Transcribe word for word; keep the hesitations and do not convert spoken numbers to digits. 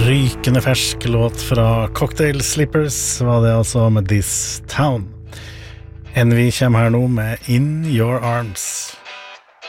rykende fersk låt fra Cocktail Slippers var det altså med This Town. Envy kommer her nå med In Your Arms.